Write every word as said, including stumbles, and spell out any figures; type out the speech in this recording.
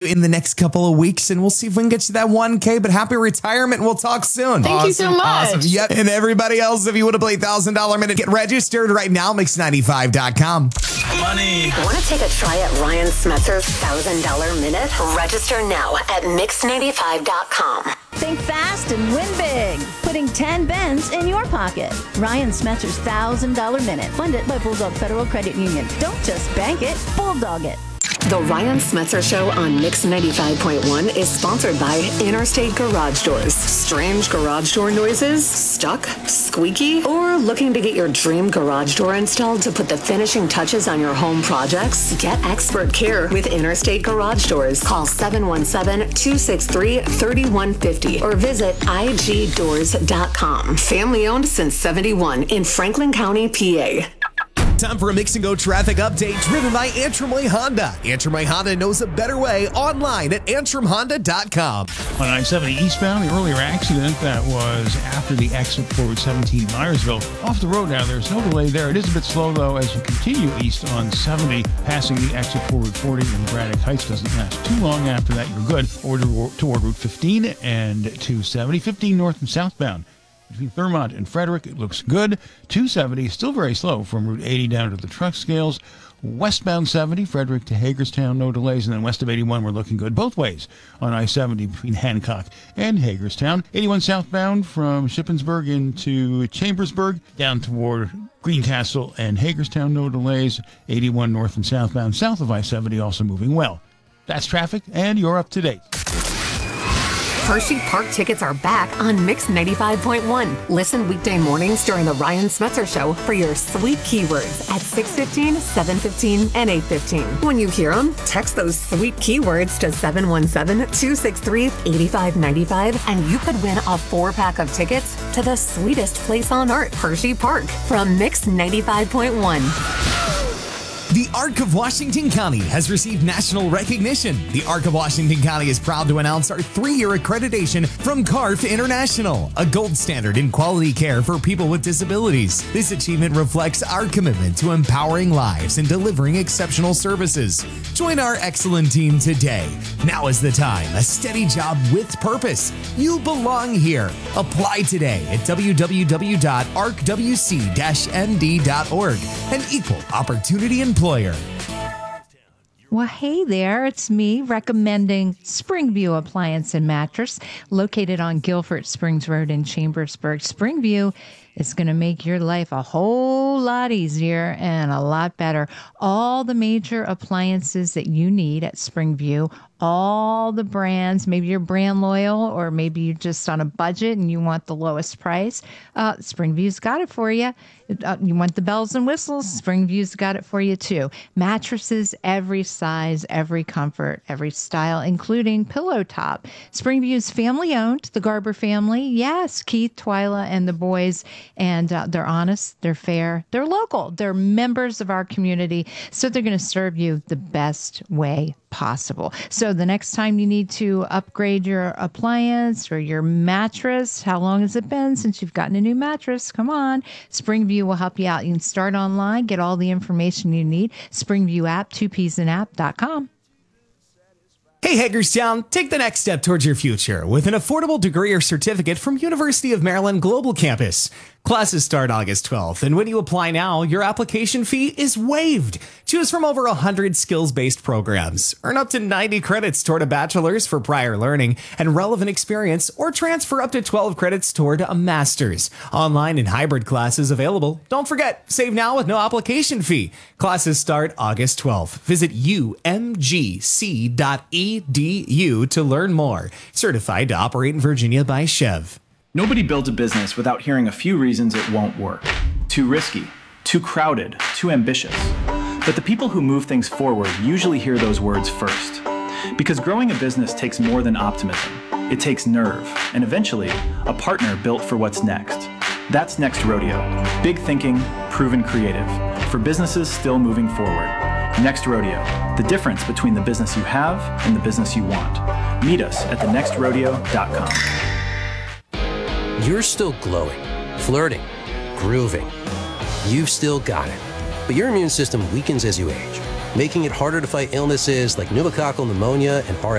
in the next couple of weeks, and we'll see if we can get you that one K. But happy retirement, and we'll talk soon. Thank awesome, you so much. Awesome. Yep. And everybody else, if you want to play one thousand dollars minute, get registered right now, mix ninety-five dot com. Money. Want to take a try at Ryan Smetzer's one thousand dollars minute? Register now at mix ninety-five dot com. Think fast and win big. Putting ten bends in your pocket. Ryan Smetzer's one thousand dollars minute. Funded by Bulldog Federal Credit Union. Don't just bank it, bulldog it. The Ryan Smetzer Show on Mix ninety-five point one is sponsored by Interstate Garage Doors. Strange garage door noises? Stuck? Squeaky? Or looking to get your dream garage door installed to put the finishing touches on your home projects? Get expert care with Interstate Garage Doors. Call seven one seven, two six three, three one five zero or visit I G doors dot com. Family owned since seventy-one in Franklin County, P A. Time for a Mix and Go traffic update driven by Antrim Way Honda. Antrim Way Honda knows a better way online at antrim honda dot com. On I seventy eastbound, the earlier accident that was after the exit for Route seventeen Myersville. Off the road now, there's no delay there. It is a bit slow, though, as you continue east on seventy, passing the exit for Route forty and Braddock Heights. Doesn't last too long after that. You're good. Or toward Route fifteen and two seventy, fifteen north and southbound. Between Thurmont and Frederick, it looks good. two seventy, still very slow from Route eighty down to the truck scales. Westbound seventy, Frederick to Hagerstown, no delays. And then west of eighty-one, we're looking good both ways on I seventy between Hancock and Hagerstown. eighty-one southbound from Shippensburg into Chambersburg, down toward Greencastle and Hagerstown, no delays. eighty-one north and southbound, south of I seventy, also moving well. That's traffic, and you're up to date. Hershey Park tickets are back on Mix ninety-five point one. Listen weekday mornings during the Ryan Smetzer Show for your sweet keywords at six fifteen, seven fifteen, and eight fifteen. When you hear them, text those sweet keywords to seven one seven, two six three, eight five nine five, and you could win a four-pack of tickets to the sweetest place on earth, Hershey Park, from Mix ninety-five point one. The Arc of Washington County has received national recognition. The Arc of Washington County is proud to announce our three-year accreditation from C A R F International, a gold standard in quality care for people with disabilities. This achievement reflects our commitment to empowering lives and delivering exceptional services. Join our excellent team today. Now is the time. A steady job with purpose. You belong here. Apply today at w w w dot arc w c dash n d dot org. An equal opportunity employer. Well, hey there, it's me recommending Springview Appliance and Mattress, located on Guilford Springs Road in Chambersburg. Springview is going to make your life a whole lot easier and a lot better. All the major appliances that you need at Springview, all the brands, maybe you're brand loyal or maybe you're just on a budget and you want the lowest price. Uh, Springview's got it for you. Uh, you want the bells and whistles, Springview's got it for you too. Mattresses, every size, every comfort, every style, including pillow top. Springview's family owned, the Garber family. Yes, Keith, Twyla, and the boys. And uh, they're honest, they're fair, they're local, they're members of our community. So they're going to serve you the best way possible. So the next time you need to upgrade your appliance or your mattress, how long has it been since you've gotten a new mattress? Come on. Springview will help you out. You can start online, get all the information you need. Springview app, two peas an app dot com. Hey Hagerstown, take the next step towards your future with an affordable degree or certificate from University of Maryland Global Campus. Classes start August twelfth, and when you apply now, your application fee is waived. Choose from over one hundred skills-based programs. Earn up to ninety credits toward a bachelor's for prior learning and relevant experience, or transfer up to twelve credits toward a master's. Online and hybrid classes available. Don't forget, save now with no application fee. Classes start August twelfth. Visit u m g c dot e d u to learn more. Certified to operate in Virginia by Chev. Nobody builds a business without hearing a few reasons it won't work. Too risky, too crowded, too ambitious. But the people who move things forward usually hear those words first. Because growing a business takes more than optimism. It takes nerve, and eventually, a partner built for what's next. That's Next Rodeo. Big thinking, proven creative. For businesses still moving forward. Next Rodeo. The difference between the business you have and the business you want. Meet us at the next rodeo dot com. You're still glowing, flirting, grooving. You've still got it. But your immune system weakens as you age, making it harder to fight illnesses like pneumococcal pneumonia and R